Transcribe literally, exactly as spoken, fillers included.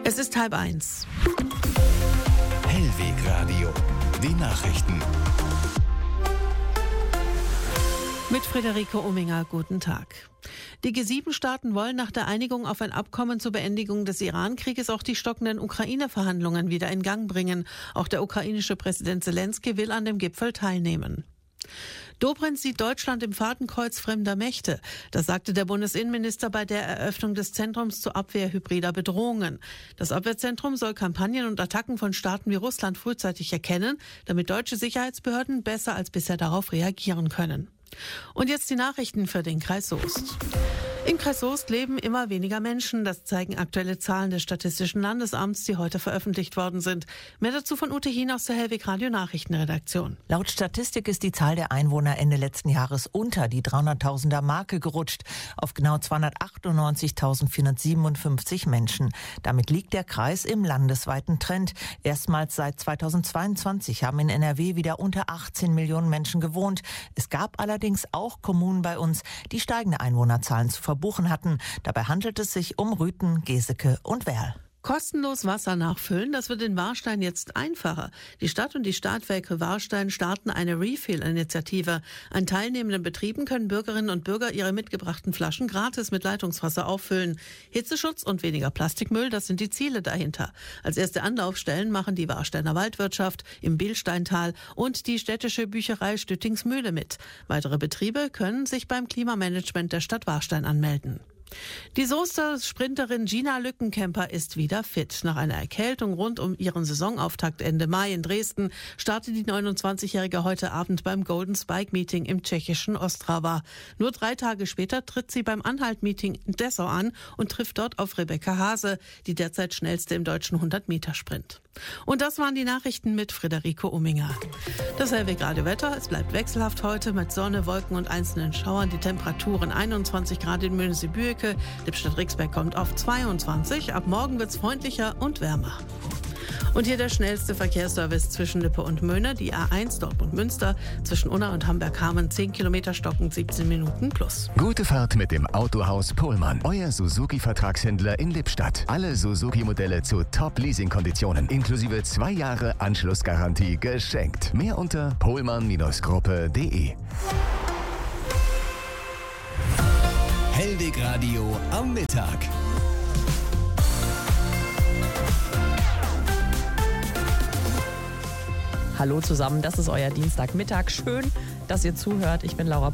Es ist halb eins. Hellweg Radio. Die Nachrichten. Mit Friederike Ominger, guten Tag. Die G sieben Staaten wollen nach der Einigung auf ein Abkommen zur Beendigung des Iran-Krieges auch die stockenden Ukraine-Verhandlungen wieder in Gang bringen. Auch der ukrainische Präsident Zelensky will an dem Gipfel teilnehmen. Dobrindt sieht Deutschland im Fadenkreuz fremder Mächte. Das sagte der Bundesinnenminister bei der Eröffnung des Zentrums zur Abwehr hybrider Bedrohungen. Das Abwehrzentrum soll Kampagnen und Attacken von Staaten wie Russland frühzeitig erkennen, damit deutsche Sicherheitsbehörden besser als bisher darauf reagieren können. Und jetzt die Nachrichten für den Kreis Soest. Im Kreis Soest leben immer weniger Menschen. Das zeigen aktuelle Zahlen des Statistischen Landesamts, die heute veröffentlicht worden sind. Mehr dazu von Ute Hien aus der Hellweg Radio Nachrichtenredaktion. Laut Statistik ist die Zahl der Einwohner Ende letzten Jahres unter die dreihunderttausender Marke gerutscht, auf genau zweihundertachtundneunzigtausendvierhundertsiebenundfünfzig Menschen. Damit liegt der Kreis im landesweiten Trend. Erstmals seit zweitausendzweiundzwanzig haben in N R W wieder unter achtzehn Millionen Menschen gewohnt. Es gab allerdings auch Kommunen bei uns, die steigende Einwohnerzahlen zu verbuchen hatten. Dabei handelt es sich um Rüthen, Geseke und Werl. Kostenlos Wasser nachfüllen, das wird in Warstein jetzt einfacher. Die Stadt und die Stadtwerke Warstein starten eine Refill-Initiative. An teilnehmenden Betrieben können Bürgerinnen und Bürger ihre mitgebrachten Flaschen gratis mit Leitungswasser auffüllen. Hitzeschutz und weniger Plastikmüll, das sind die Ziele dahinter. Als erste Anlaufstellen machen die Warsteiner Waldwirtschaft im Bilsteintal und die städtische Bücherei Stüttingsmühle mit. Weitere Betriebe können sich beim Klimamanagement der Stadt Warstein anmelden. Die Soester Sprinterin Gina Lückenkämper ist wieder fit. Nach einer Erkältung rund um ihren Saisonauftakt Ende Mai in Dresden startet die neunundzwanzigjährige heute Abend beim Golden Spike Meeting im tschechischen Ostrava. Nur drei Tage später tritt sie beim Anhalt-Meeting in Dessau an und trifft dort auf Rebecca Hase, die derzeit schnellste im deutschen hundert-Meter-Sprint. Und das waren die Nachrichten mit Friederike Ominger. Das Hellweg Radio Wetter. Es bleibt wechselhaft heute mit Sonne, Wolken und einzelnen Schauern. Die Temperaturen einundzwanzig Grad in Münnese-Bühecke. Lippstadt-Rixberg kommt auf zweiundzwanzig. Ab morgen wird's freundlicher und wärmer. Und hier der schnellste Verkehrsservice zwischen Lippe und Möhne, die A eins Dortmund-Münster, zwischen Unna und Hamburg-Hameln zehn Kilometer stockend siebzehn Minuten plus. Gute Fahrt mit dem Autohaus Pohlmann. Euer Suzuki-Vertragshändler in Lippstadt. Alle Suzuki-Modelle zu Top-Leasing-Konditionen, inklusive zwei Jahre Anschlussgarantie geschenkt. Mehr unter pohlmann Gruppe punkt de. Hellweg Radio am Mittag. Hallo zusammen, das ist euer Dienstagmittag. Schön, dass ihr zuhört. Ich bin Laura